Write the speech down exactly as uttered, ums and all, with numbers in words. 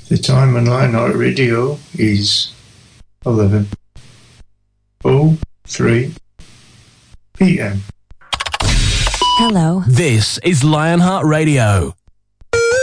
The time on Lionheart Radio is eleven oh three p m. Hello. This is Lionheart Radio.